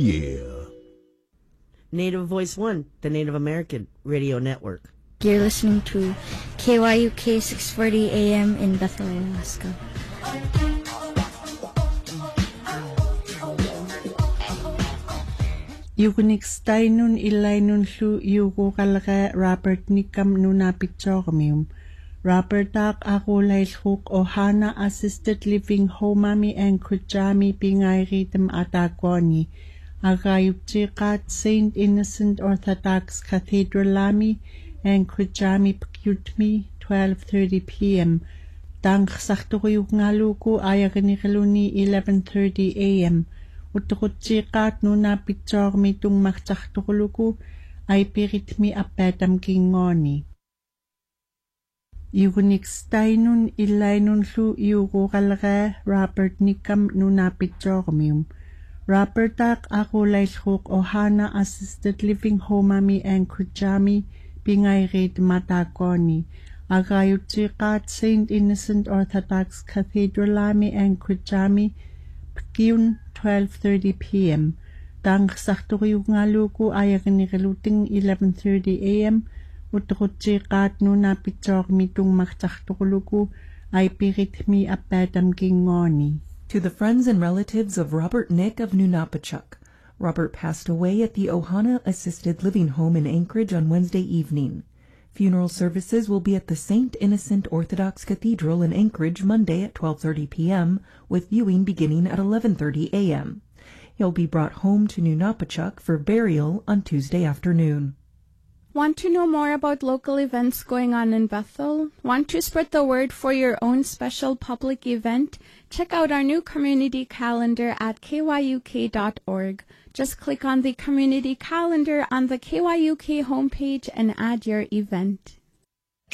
yeah. Native Voice One, the Native American Radio Network. You're listening to KYUK 640 AM in Bethel, Alaska. Yugunixtainun ilainun lu yugukalga Robert Nikam nunapitsormium. Robert Dak akulailhuk Ohana Assisted Living Homami and Kujami Pingairitem Atagwani. Agayuptikat Saint Innocent Orthodox Cathedral and Kujami Pkyutmi 12:30 p.m. Dank Sakturuyungaluku Ayaganikaluni 11:30 a.m. Utukutjikat nunapitsormi tung Maksakturuluku ay piritmi apetam kingoni. Yugunixtainun ilainun lu yugukalga Robert Nikam nunapitsormium. Robert Dak akulailhuk Ohana Assisted Living Homami and Kujami Pingairit Matagoni. Agayutikat Saint Innocent Orthodox Cathedral and Kujami Pkyun 12:30 p.m. Dank Sakturiyungaluku Ayaganigaluting 11:30 a.m. Utukutjikat nunapitsormi tung Maksakturuluku ay piritmi apetam kingoni. To the friends and relatives of Robert Nick of Nunapachuk. Robert passed away at the Ohana Assisted Living Home in Anchorage on Wednesday evening. Funeral services will be at the St. Innocent Orthodox Cathedral in Anchorage Monday at 12:30 p.m., with viewing beginning at 11:30 a.m. He'll be brought home to Nunapachuk for burial on Tuesday afternoon. Want to know more about local events going on in Bethel? Want to spread the word for your own special public event? Check out our new community calendar at kyuk.org. Just click on the community calendar on the KYUK homepage and add your event.